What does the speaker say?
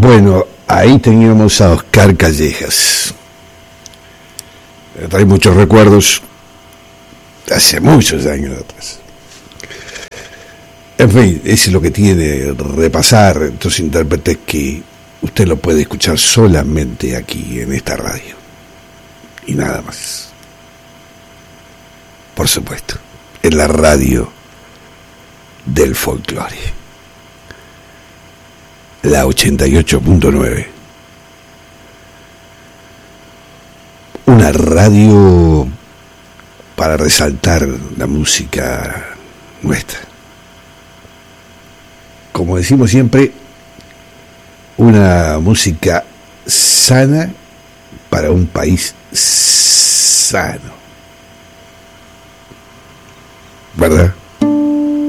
Bueno, ahí teníamos a Oscar Callejas. Me trae muchos recuerdos hace muchos años atrás. En fin, eso es lo que tiene repasar estos intérpretes que usted lo puede escuchar solamente aquí en esta radio. Y nada más. Por supuesto, en la radio del folclore. La 88.9. Una radio para resaltar la música nuestra. Como decimos siempre, una música sana para un país sano. ¿Verdad?